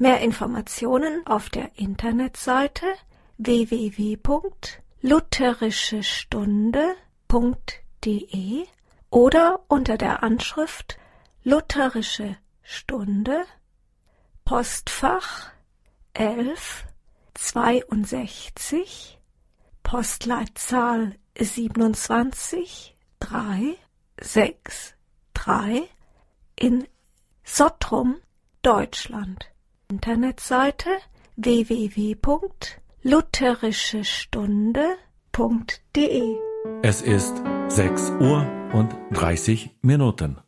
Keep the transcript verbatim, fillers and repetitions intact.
Mehr Informationen auf der Internetseite w w w punkt lutherische stunde punkt d e oder unter der Anschrift Lutherische Stunde, Postfach elf zweiundsechzig, Postleitzahl siebenundzwanzig drei sechs drei in Sottrum, Deutschland. Internetseite w w w punkt lutherische stunde punkt d e. Es ist sechs Uhr und dreißig Minuten.